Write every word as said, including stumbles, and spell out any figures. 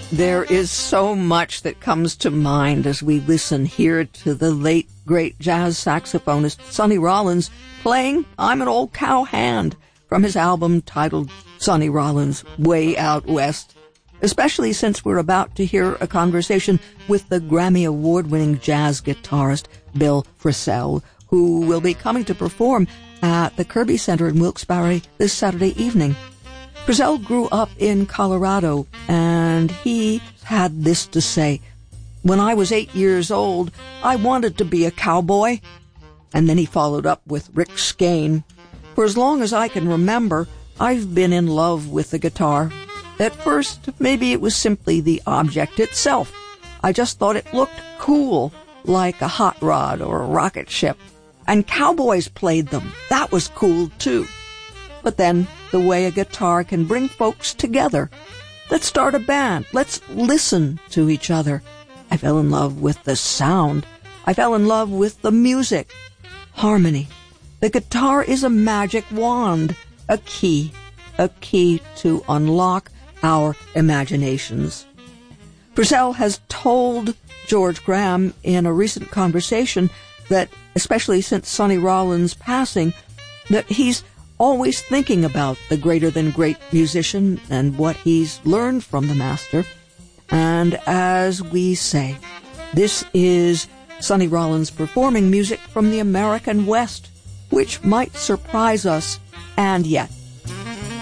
There is so much that comes to mind as we listen here to the late, great jazz saxophonist Sonny Rollins playing I'm an Old Cow Hand from his album titled Sonny Rollins Way Out West, especially since we're about to hear a conversation with the Grammy Award-winning jazz guitarist Bill Frisell, who will be coming to perform at the Kirby Center in Wilkes-Barre this Saturday evening. Frisell grew up in Colorado, and he had this to say: "When I was eight years old, I wanted to be a cowboy." And then he followed up with Rick Skane: "For as long as I can remember, I've been in love with the guitar. At first, maybe it was simply the object itself. I just thought it looked cool, like a hot rod or a rocket ship. And cowboys played them. That was cool, too. But then, the way a guitar can bring folks together. Let's start a band. Let's listen to each other. I fell in love with the sound. I fell in love with the music. Harmony. The guitar is a magic wand, a key, a key to unlock our imaginations." Frisell has told George Graham in a recent conversation that, especially since Sonny Rollins' passing, that he's always thinking about the greater-than-great musician and what he's learned from the master. And as we say, this is Sonny Rollins performing music from the American West, which might surprise us and yet